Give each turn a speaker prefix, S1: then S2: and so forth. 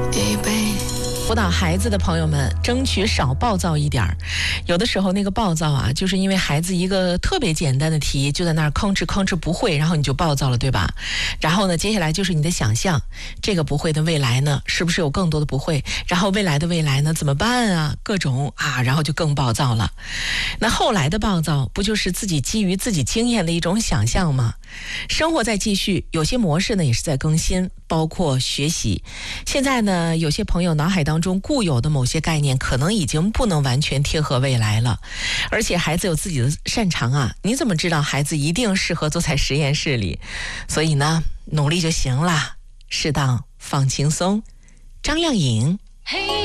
S1: 辅导孩子的朋友们，争取少暴躁一点儿。有的时候那个暴躁啊，就是因为孩子一个特别简单的题就在那儿吭哧不会，然后你就暴躁了，对吧？然后呢，接下来就是你的想象，这个不会的未来呢，是不是有更多的不会？然后未来的未来呢，怎么办啊？各种啊，然后就更暴躁了。那后来的暴躁，不就是自己基于自己经验的一种想象吗？生活在继续，有些模式呢也是在更新，包括学习。现在呢，有些朋友脑海当中固有的某些概念可能已经不能完全贴合未来了，而且孩子有自己的擅长啊，你怎么知道孩子一定适合坐在实验室里？所以呢，努力就行了，适当放轻松。张靓颖。